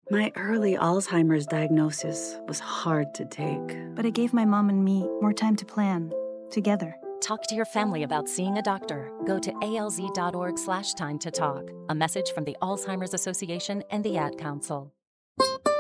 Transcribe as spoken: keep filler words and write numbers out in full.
My early Alzheimer's diagnosis was hard to take. But it gave my mom and me more time to plan, together. Talk to your family about seeing a doctor. Go to alz.org slash time to talk. A message from the Alzheimer's Association and the Ad Council.